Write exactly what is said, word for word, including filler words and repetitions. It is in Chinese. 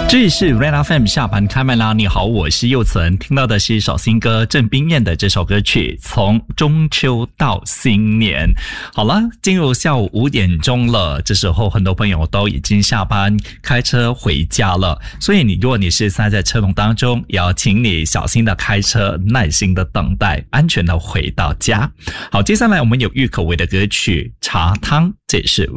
这里是 Red F M 下盘开麦啦！你好，我是佑存，听到的是小新歌郑冰燕的这首歌曲《从中秋到新年》。好了，进入下午五点钟了，这时候很多朋友都已经下班开车回家了，所以你如果你是塞在车龙当中，也要请你小心的开车，耐心的等待，安全的回到家。好，接下来我们有郁可唯的歌曲《茶汤》，这也是